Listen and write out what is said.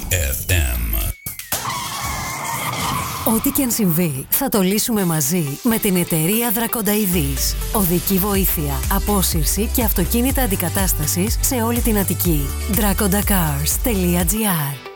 FM. Ό,τι και αν συμβεί, θα το λύσουμε μαζί με την εταιρεία Δρακονταειδής. Οδική βοήθεια, απόσυρση και αυτοκίνητα αντικατάστασης σε όλη την Αττική. drakondacars.gr